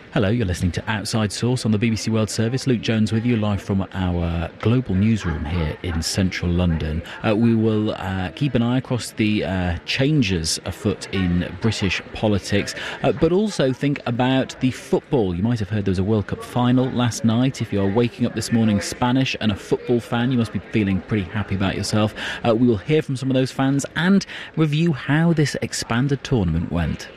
Hello, you're listening to Outside Source on the BBC World Service. Luke Jones with you, live from our global newsroom here in central London. We will keep an eye across the changes afoot in British politics, but also think about the football. You might have heard there was a World Cup final last night. If you're waking up this morning Spanish and a football fan, you must be feeling pretty happy about yourself. We will hear from some of those fans and review how this expanded tournament went.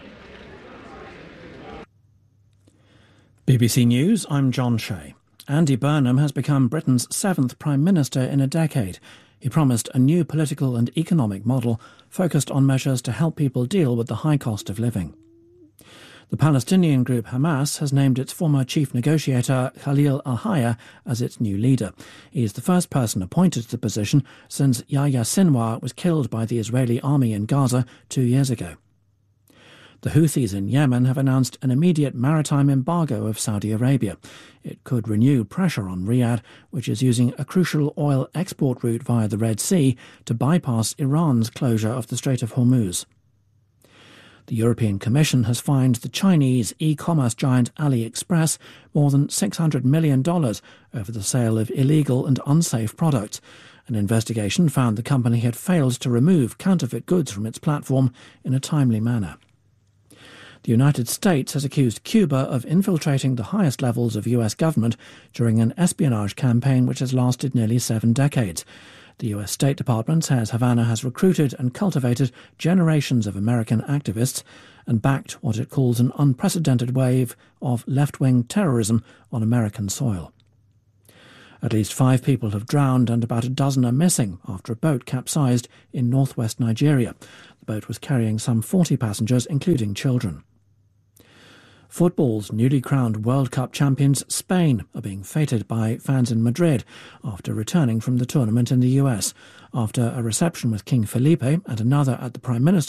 BBC News, I'm John Shea. Andy Burnham has become Britain's 7th Prime Minister in a decade. He promised a new political and economic model focused on measures to help people deal with the high cost of living. The Palestinian group Hamas has named its former chief negotiator Khalil al-Hayya as its new leader. He is the first person appointed to the position since Yahya Sinwar was killed by the Israeli army in Gaza 2 years ago. The Houthis in Yemen have announced an immediate maritime embargo of Saudi Arabia. It could renew pressure on Riyadh, which is using a crucial oil export route via the Red Sea to bypass Iran's closure of the Strait of Hormuz. The European Commission has fined the Chinese e-commerce giant AliExpress more than $600 million over the sale of illegal and unsafe products. An investigation found the company had failed to remove counterfeit goods from its platform in a timely manner. The United States has accused Cuba of infiltrating the highest levels of US government during an espionage campaign which has lasted nearly 7 decades. The US State Department says Havana has recruited and cultivated generations of American activists and backed what it calls an unprecedented wave of left-wing terrorism on American soil. At least 5 people have drowned and about a dozen are missing after a boat capsized in northwest Nigeria. The boat was carrying some 40 passengers, including children. Football's newly crowned World Cup champions Spain are being feted by fans in Madrid after returning from the tournament in the US. After a reception with King Felipe and another at the Prime Minister